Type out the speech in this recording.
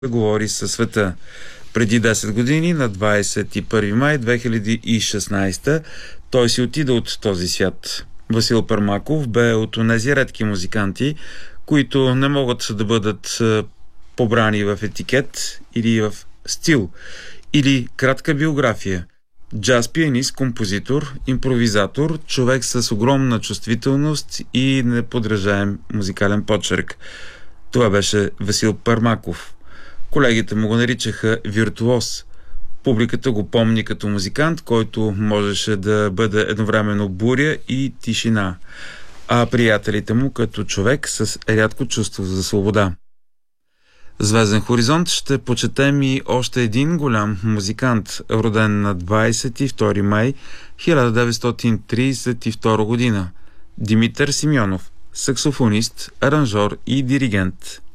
да говори със света. Преди 10 години, на 21 май 2016, той си отида от този свят. Васил Пармаков бе от онези редки музиканти, които не могат да бъдат побрани в етикет или в стил, или кратка биография. Джаз пианист, композитор, импровизатор, човек с огромна чувствителност и неподражаем музикален почерк. Това беше Васил Пармаков. Колегите му го наричаха виртуоз. Публиката го помни като музикант, който можеше да бъде едновременно буря и тишина, а приятелите му като човек с рядко чувство за свобода. Звезден хоризонт ще почетем и още един голям музикант, роден на 22 май 1932 година. Димитър Симеонов, саксофонист, аранжор и диригент.